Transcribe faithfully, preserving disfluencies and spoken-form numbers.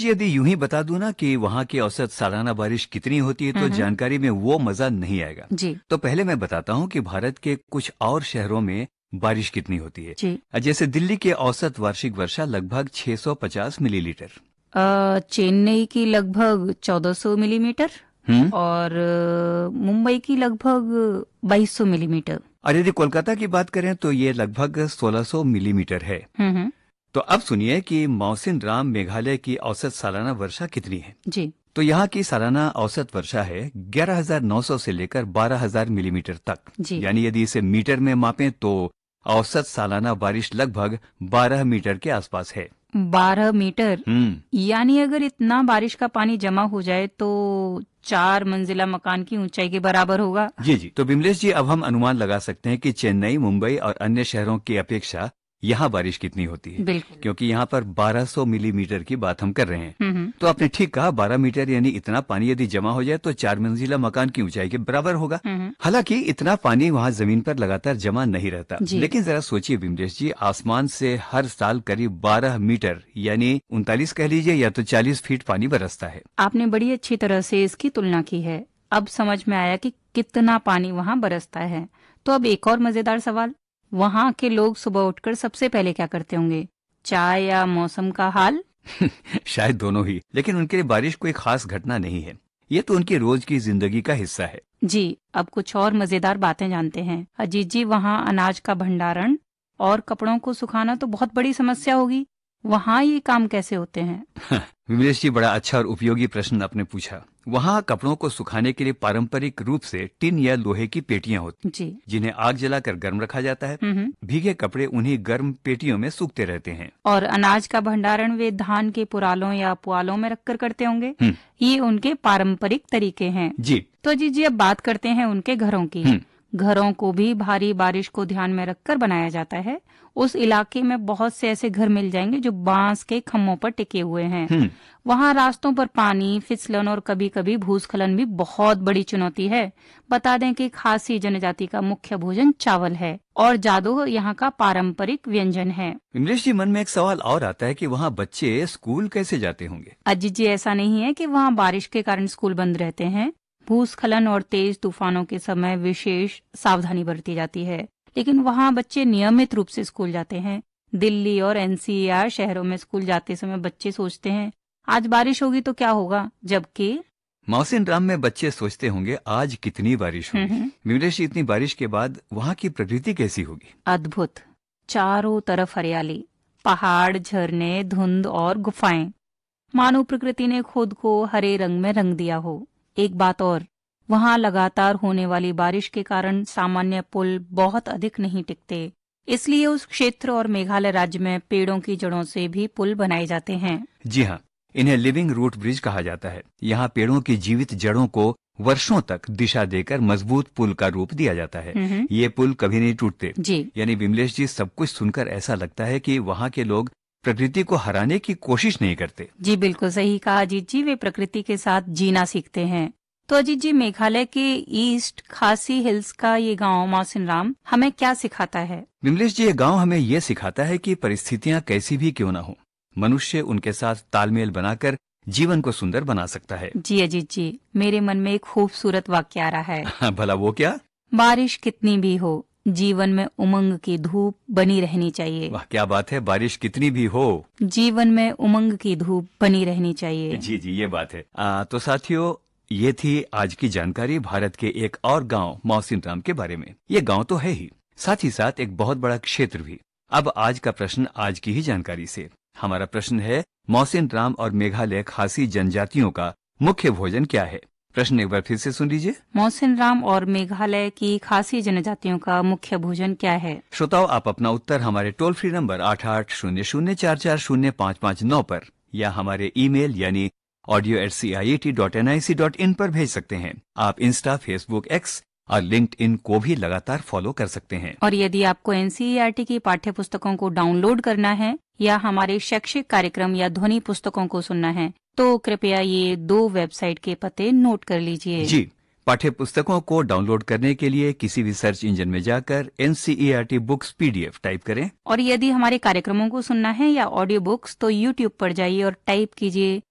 जी, यदि यूं ही बता दूं ना कि वहाँ की औसत सालाना बारिश कितनी होती है तो जानकारी में वो मजा नहीं आएगा जी। तो पहले मैं बताता हूँ कि भारत के कुछ और शहरों में बारिश कितनी होती है। जी। जैसे दिल्ली की औसत वार्षिक वर्षा लगभग छह सौ पचास मिलीलीटर, अ, चेन्नई की लगभग चौदह सौ मिलीमीटर हम्म और अ, मुंबई की लगभग बाईस सौ मिलीमीटर। और यदि कोलकाता की बात करें तो ये लगभग सोलह सौ मिलीमीटर है। हम्म हम्म, तो अब सुनिए कि मौसिन राम मेघालय की औसत सालाना वर्षा कितनी है। जी। तो यहाँ की सालाना औसत वर्षा है ग्यारह हज़ार नौ सौ से लेकर बारह हज़ार मिलीमीटर तक। जी। यानी यदि इसे मीटर में मापें तो औसत सालाना बारिश लगभग बारह मीटर के आसपास है। बारह मीटर हम्म यानी अगर इतना बारिश का पानी जमा हो जाए तो चार मंजिला मकान की ऊंचाई के बराबर होगा। जी जी, तो बिमलेश जी अब हम अनुमान लगा सकते हैं कि चेन्नई, मुंबई और अन्य शहरों की अपेक्षा यहाँ बारिश कितनी होती है, बिल्कुल। क्योंकि यहाँ पर बारह सौ मिलीमीटर की बात हम कर रहे हैं। हम्म हम्म, तो आपने ठीक कहा, बारह मीटर यानी इतना पानी यदि जमा हो जाए तो चार मंजिला मकान की ऊंचाई के बराबर होगा। हम्म, हालांकि इतना पानी वहाँ जमीन पर लगातार जमा नहीं रहता, जी। लेकिन जरा सोचिए बिमलेश जी, आसमान से हर साल करीब बारह मीटर यानी उनतालीस कह लीजिए या तो चालीस फीट पानी बरसता है। आपने बड़ी अच्छी तरह से इसकी तुलना की है। अब समझ में आया कि कितना पानी वहाँ बरसता है। तो अब एक और मजेदार सवाल, वहाँ के लोग सुबह उठकर सबसे पहले क्या करते होंगे? चाय या मौसम का हाल? शायद दोनों ही, लेकिन उनके लिए बारिश कोई खास घटना नहीं है, ये तो उनकी रोज की जिंदगी का हिस्सा है। जी। अब कुछ और मजेदार बातें जानते हैं। अजीत जी, वहाँ अनाज का भंडारण और कपड़ों को सुखाना तो बहुत बड़ी समस्या होगी। वहाँ ये काम कैसे होते हैं? विमलेश जी, बड़ा अच्छा और उपयोगी प्रश्न आपने पूछा। वहाँ कपड़ों को सुखाने के लिए पारंपरिक रूप से टिन या लोहे की पेटियां होती, जी। जिन्हें आग जलाकर गर्म रखा जाता है। हम्म हम्म। भीगे कपड़े उन्हीं गर्म पेटियों में सूखते रहते हैं। और अनाज का भंडारण वे धान के पुरालों या पुआलों में रखकर करते होंगे। हम्म, ये उनके पारंपरिक तरीके हैं। जी। तो जी जी अब बात करते हैं उनके घरों की। हम्म, घरों को भी भारी बारिश को ध्यान में रखकर बनाया जाता है। उस इलाके में बहुत से ऐसे घर मिल जाएंगे जो बांस के खम्भों पर टिके हुए हैं। हम्म, वहाँ रास्तों पर पानी, फिसलन और कभी कभी भूस्खलन भी बहुत बड़ी चुनौती है। बता दें कि खासी जनजाति का मुख्य भोजन चावल है और जादू यहाँ का पारंपरिक व्यंजन है। विमलेश जी, मन में एक सवाल और आता है कि वहाँ बच्चे स्कूल कैसे जाते होंगे? अजीत जी, ऐसा नहीं है कि वहाँ बारिश के कारण स्कूल बंद रहते हैं। भूस्खलन और तेज तूफानों के समय विशेष सावधानी बरती जाती है, लेकिन वहाँ बच्चे नियमित रूप से स्कूल जाते हैं। दिल्ली और एनसीआर शहरों में स्कूल जाते समय बच्चे सोचते हैं आज बारिश होगी तो क्या होगा, जबकि मौसिन राम में बच्चे सोचते होंगे आज कितनी बारिश होगी। हम्म, विमलेश जी, इतनी बारिश के बाद वहाँ की प्रकृति कैसी होगी? अद्भुत। चारों तरफ हरियाली, पहाड़, झरने, धुंध और गुफाएं, मानो प्रकृति ने खुद को हरे रंग में रंग दिया हो। एक बात और, वहाँ लगातार होने वाली बारिश के कारण सामान्य पुल बहुत अधिक नहीं टिकते, इसलिए उस क्षेत्र और मेघालय राज्य में पेड़ों की जड़ों से भी पुल बनाए जाते हैं। जी हाँ, इन्हें लिविंग रूट ब्रिज कहा जाता है। यहाँ पेड़ों की जीवित जड़ों को वर्षों तक दिशा देकर मजबूत पुल का रूप दिया जाता है। हम्म, ये पुल कभी नहीं टूटते। जी। यानी विमलेश जी, सब कुछ सुनकर ऐसा लगता है कि वहाँ के लोग प्रकृति को हराने की कोशिश नहीं करते। जी बिल्कुल सही कहा अजीत जी, वे प्रकृति के साथ जीना सीखते हैं। तो अजीत जी, मेघालय के ईस्ट खासी हिल्स का ये गांव मौसिन राम हमें क्या सिखाता है? विमलेश जी, ये गांव हमें ये सिखाता है कि परिस्थितियां कैसी भी क्यों ना हो, मनुष्य उनके साथ तालमेल बनाकर जीवन को सुंदर बना सकता है। जी अजीत जी, मेरे मन में एक खूबसूरत वाक्य आ रहा है। भला वो क्या? बारिश कितनी भी हो, जीवन में उमंग की धूप बनी रहनी चाहिए। वाह, क्या बात है, बारिश कितनी भी हो, जीवन में उमंग की धूप बनी रहनी चाहिए। जी जी, ये बात है। आ, तो साथियों, ये थी आज की जानकारी भारत के एक और गांव मौसिन राम के बारे में। ये गांव तो है ही, साथ ही साथ एक बहुत बड़ा क्षेत्र भी। अब आज का प्रश्न आज की ही जानकारी से। हमारा प्रश्न है, मौसिन राम और मेघालय खासी जनजातियों का मुख्य भोजन क्या है? प्रश्न एक बार फिर से सुन लीजिए। मौसिन राम और मेघालय की खासी जनजातियों का मुख्य भोजन क्या है? श्रोताओ, आप अपना उत्तर हमारे टोल फ्री नंबर आठ आठ शून्य शून्य चार चार शून्य पाँच पाँच नौ पर या हमारे ईमेल यानी audio eight C I E T dot N I C dot in पर भेज सकते हैं। आप इंस्टा, फेसबुक, एक्स और लिंक्डइन को भी लगातार फॉलो कर सकते हैं। और यदि आपको एनसीईआरटी की पाठ्य पुस्तकों को डाउनलोड करना है या हमारे शैक्षिक कार्यक्रम या ध्वनि पुस्तकों को सुनना है तो कृपया ये दो वेबसाइट के पते नोट कर लीजिए। जी, पाठ्य पुस्तकों को डाउनलोड करने के लिए किसी भी सर्च इंजन में जाकर एनसीईआरटी बुक्स पीडीएफ टाइप करें। और यदि हमारे कार्यक्रमों को सुनना है या ऑडियो बुक्स तो यूट्यूब पर जाइए और टाइप कीजिए